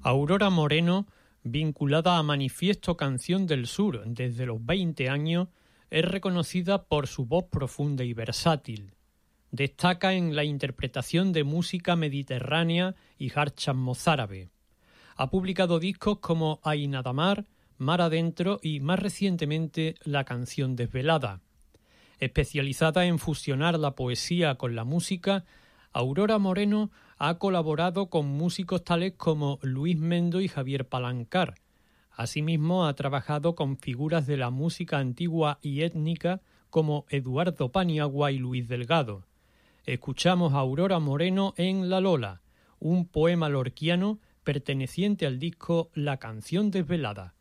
Aurora Moreno, vinculada a Manifiesto Canción del Sur desde los 20 años, es reconocida por su voz profunda y versátil. Destaca en la interpretación de música mediterránea y jarchas mozárabe. Ha publicado discos como Hay nada mar, Mar adentro y, más recientemente, La canción desvelada. Especializada en fusionar la poesía con la música, Aurora Moreno ha colaborado con músicos tales como Luis Mendo y Javier Palancar. Asimismo, ha trabajado con figuras de la música antigua y étnica como Eduardo Paniagua y Luis Delgado. Escuchamos a Aurora Moreno en La Lola, un poema lorquiano perteneciente al disco La canción desvelada.